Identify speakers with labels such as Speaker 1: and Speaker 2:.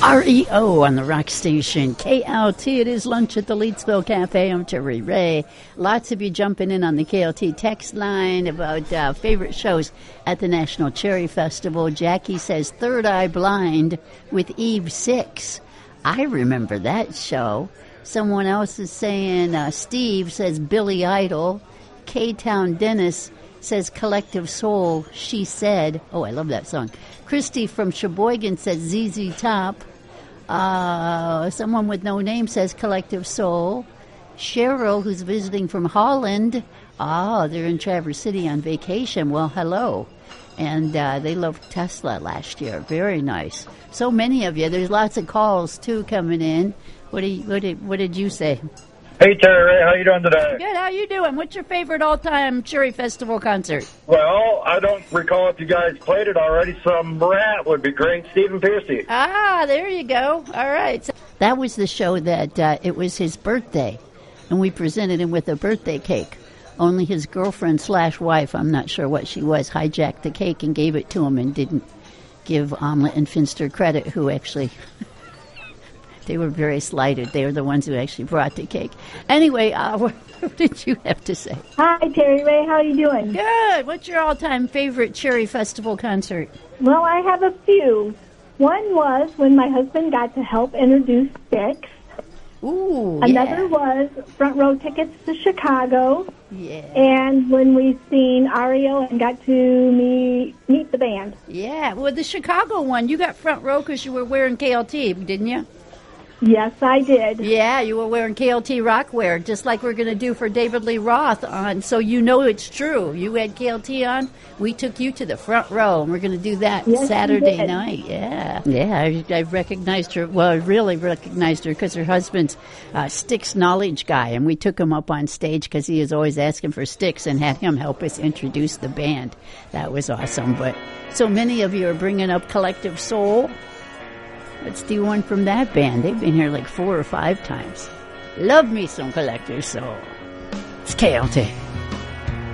Speaker 1: REO on the rock station. KLT, it is lunch at the Leedsville Cafe. I'm Terry Ray. Lots of you jumping in on the KLT text line about favorite shows at the National Cherry Festival. Jackie says Third Eye Blind with Eve Six. I remember that show. Someone else is saying, Steve says Billy Idol. K-Town Dennis says Collective Soul, She Said. Oh, I love that song. Christy from Sheboygan says ZZ Top. Someone with no name says Collective Soul. Cheryl, who's visiting from Holland. They're in Traverse City on vacation. Well, hello. And they loved Tesla last year. Very nice. So many of you. There's lots of calls, too, coming in. What did you say?
Speaker 2: Hey, Terry Ray, how you doing today?
Speaker 1: Good, how you doing? What's your favorite all-time Cherry Festival concert?
Speaker 2: Well, I don't recall if you guys played it already. Some Rat would be great. Stephen Pearcy.
Speaker 1: There you go. All right. So that was the show that it was his birthday, and we presented him with a birthday cake. Only his girlfriend/wife, I'm not sure what she was, hijacked the cake and gave it to him and didn't give Omelette and Finster credit, who actually... They were very slighted. They were the ones who actually brought the cake. Anyway, what did you have to say?
Speaker 3: Hi, Terry Ray. How are you doing?
Speaker 1: Good. What's your all-time favorite Cherry Festival concert?
Speaker 3: Well, I have a few. One was when my husband got to help introduce Styx.
Speaker 1: Ooh,
Speaker 3: Another was front row tickets to Chicago.
Speaker 1: Yeah.
Speaker 3: And when we seen REO and got to meet the band.
Speaker 1: Yeah. Well, the Chicago one, you got front row because you were wearing KLT, didn't you?
Speaker 3: Yes, I did.
Speaker 1: Yeah, you were wearing KLT Rockwear, just like we're going to do for David Lee Roth on. So you know it's true. You had KLT on. We took you to the front row, and we're going to do that Saturday night. Yeah. Yeah, I recognized her. Well, I really recognized her because her husband's Styx knowledge guy, and we took him up on stage because he is always asking for Styx and had him help us introduce the band. That was awesome. But so many of you are bringing up Collective Soul. Let's do one from that band. They've been here like 4 or 5 times. Love me some Collective Soul. It's KLT.